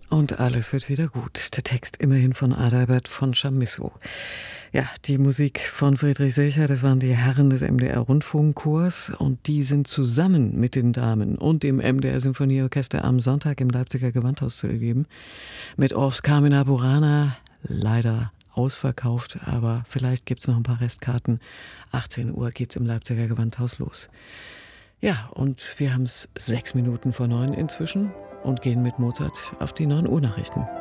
Und alles wird wieder gut. Der Text immerhin von Adalbert von Chamisso. Ja, die Musik von Friedrich Silcher, das waren die Herren des MDR-Rundfunkchors und die sind zusammen mit den Damen und dem MDR-Sinfonieorchester am Sonntag im Leipziger Gewandhaus zu erleben. Mit Orffs Carmina Burana, leider ausverkauft, aber vielleicht gibt es noch ein paar Restkarten. 18 Uhr geht's im Leipziger Gewandhaus los. Ja, und wir haben es 6 Minuten vor 9 inzwischen und gehen mit Mozart auf die 9 Uhr Nachrichten.